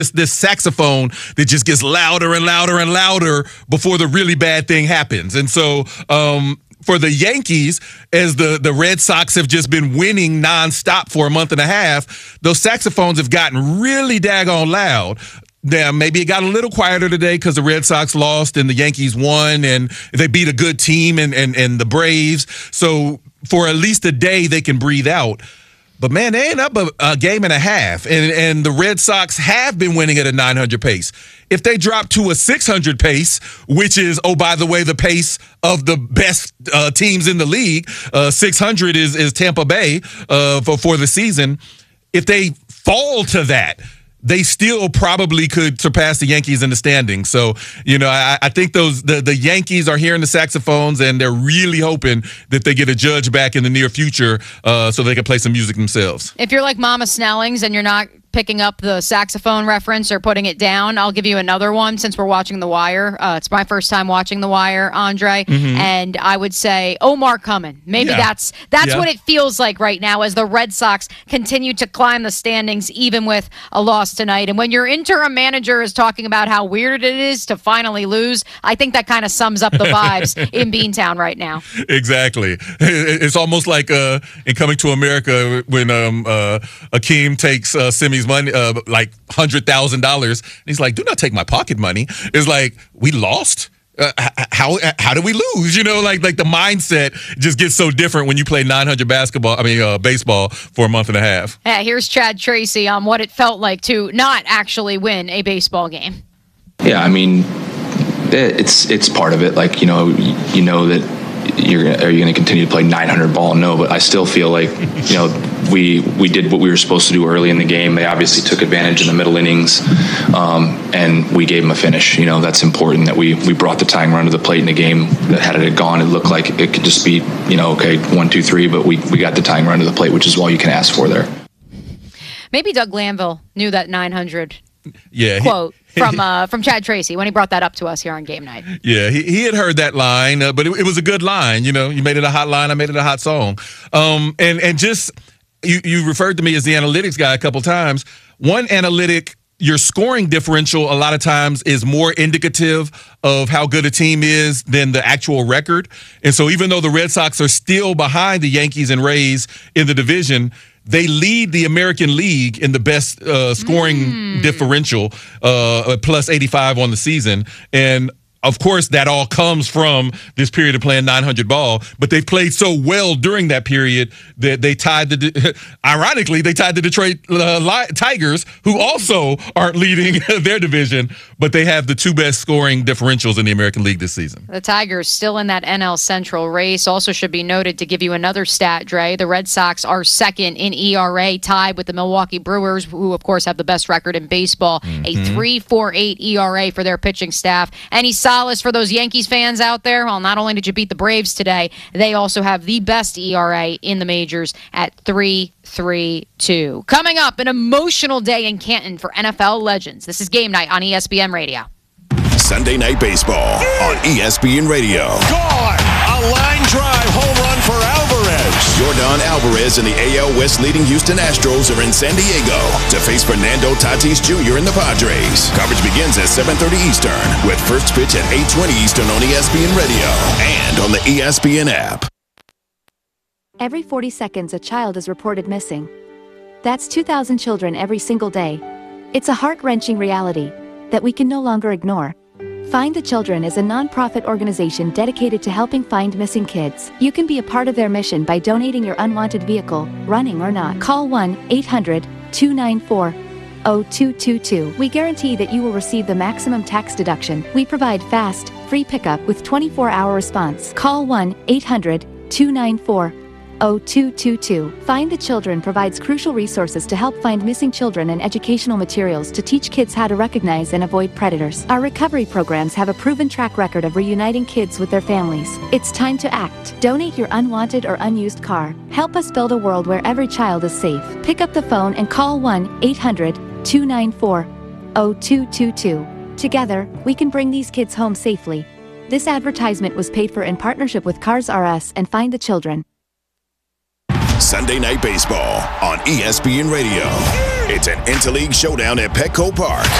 this saxophone that just gets louder and louder and louder before the really bad thing happens. And so for the Yankees, as the Red Sox have just been winning nonstop for a month and a half, those saxophones have gotten really daggone loud. Yeah, maybe it got a little quieter today because the Red Sox lost and the Yankees won and they beat a good team and the Braves. So for at least a day, they can breathe out. But, man, they ain't up a game and a half. And the Red Sox have been winning at a 900 pace. If they drop to a 600 pace, which is, oh, by the way, the pace of the best teams in the league, 600 is Tampa Bay for the season. If they fall to that, they still probably could surpass the Yankees in the standings. So, I think the Yankees are hearing the saxophones, and they're really hoping that they get a judge back in the near future so they can play some music themselves. If you're like Mama Snellings and you're not picking up the saxophone reference or putting it down, I'll give you another one since we're watching The Wire. It's my first time watching The Wire, Andre, and I would say Omar Cumming. Maybe that's what it feels like right now as the Red Sox continue to climb the standings even with a loss tonight. And when your interim manager is talking about how weird it is to finally lose, I think that kind of sums up the vibes in Beantown right now. Exactly. It's almost like in Coming to America when Akeem takes Simi's money, like $100,000. He's like, do not take my pocket money. It's like, we lost? How did we lose? Like the mindset just gets so different when you play 900 baseball for a month and a half. Yeah, here's Chad Tracy on what it felt like to not actually win a baseball game. Yeah, it's part of it. Like, that are you going to continue to play 900 ball? No, but I still feel like, we did what we were supposed to do early in the game. They obviously took advantage in the middle innings, and we gave them a finish. That's important that we brought the tying run to the plate in the game. That had it gone, it looked like it could just be, okay, 1, 2, 3, but we got the tying run to the plate, which is all you can ask for there. Maybe Doug Glanville knew that 900 quote from Chad Tracy when he brought that up to us here on game night. Yeah, he had heard that line, but it was a good line. You made it a hot line, I made it a hot song. And just you referred to me as the analytics guy a couple times. One analytic, your scoring differential a lot of times is more indicative of how good a team is than the actual record. And so even though the Red Sox are still behind the Yankees and Rays in the division, they lead the American League in the best scoring differential, plus 85 on the season. And of course, that all comes from this period of playing 900 ball, but they've played so well during that period that they tied ironically, they tied the Detroit Tigers, who also aren't leading their division, but they have the two best scoring differentials in the American League this season. The Tigers still in that NL Central race. Also should be noted, to give you another stat, Dre, the Red Sox are second in ERA, tied with the Milwaukee Brewers, who of course have the best record in baseball, a 3.48 ERA for their pitching staff. Any solace for those Yankees fans out there? Well, not only did you beat the Braves today, they also have the best ERA in the majors at 3.32. Coming up, an emotional day in Canton for NFL legends. This is Game Night on ESPN Radio. Sunday Night Baseball on ESPN Radio. Gone! A line drive home run for Alvarez. Yordan Alvarez and the AL West leading Houston Astros are in San Diego to face Fernando Tatis Jr. and the Padres. Coverage begins at 7:30 Eastern with first pitch at 8:20 Eastern on ESPN Radio and on the ESPN app. Every 40 seconds, a child is reported missing. That's 2,000 children every single day. It's a heart-wrenching reality that we can no longer ignore. Find the Children is a non-profit organization dedicated to helping find missing kids. You can be a part of their mission by donating your unwanted vehicle, running or not. Call 1-800-294-0222. We guarantee that you will receive the maximum tax deduction. We provide fast, free pickup with 24-hour response. Call 1-800-294-0222. Find the Children provides crucial resources to help find missing children and educational materials to teach kids how to recognize and avoid predators. Our recovery programs have a proven track record of reuniting kids with their families. It's time to act. Donate your unwanted or unused car. Help us build a world where every child is safe. Pick up the phone and call 1-800-294-0222. Together, we can bring these kids home safely. This advertisement was paid for in partnership with Cars R Us and Find the Children. Sunday Night Baseball on ESPN Radio. It's an interleague showdown at Petco Park.